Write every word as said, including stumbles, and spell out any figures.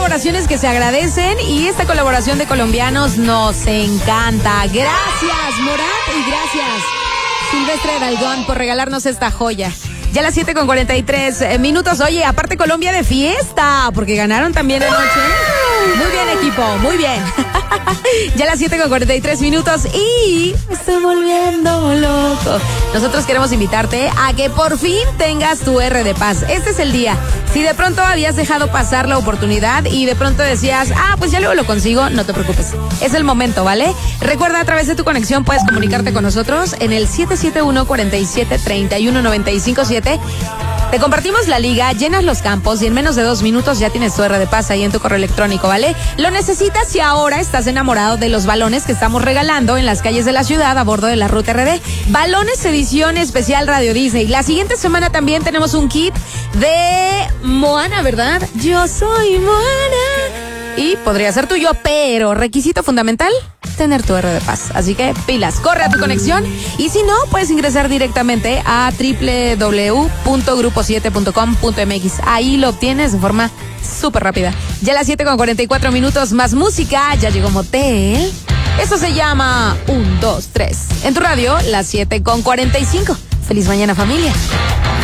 colaboraciones que se agradecen y esta colaboración de colombianos nos encanta. Gracias, Morat, y gracias, Silvestre Dalgón, por regalarnos esta joya. Ya a las siete con cuarenta y tres minutos. Oye, aparte Colombia de fiesta, porque ganaron también anoche. Muy bien, equipo, muy bien. Ya a las siete con cuarenta y tres minutos y me estoy volviendo loco. Nosotros queremos invitarte a que por fin tengas tu R de Paz. Este es el día. Si de pronto habías dejado pasar la oportunidad y de pronto decías, ah, pues ya luego lo consigo, no te preocupes. Es el momento, ¿vale? Recuerda, a través de tu conexión puedes comunicarte con nosotros en el siete siete uno, cuatro siete, tres uno nueve cinco siete. Te compartimos la liga, llenas los campos y en menos de dos minutos ya tienes tu R de Paz ahí en tu correo electrónico, ¿vale? Lo necesitas si ahora estás enamorado de los balones que estamos regalando en las calles de la ciudad a bordo de la Ruta R D. Balones edición especial Radio Disney. La siguiente semana también tenemos un kit de Moana, ¿verdad? Yo soy Moana. Y podría ser tuyo, pero requisito fundamental, tener tu R de Paz. Así que pilas, corre a tu conexión. Y si no, puedes ingresar directamente a doble u doble u doble u punto grupo siete punto com punto m x. Ahí lo obtienes de forma súper rápida. Ya a las siete con cuarenta y cuatro minutos, más música. Ya llegó Motel. Esto se llama un, dos, tres. En tu radio, las siete con cuarenta y cinco. Feliz mañana, familia.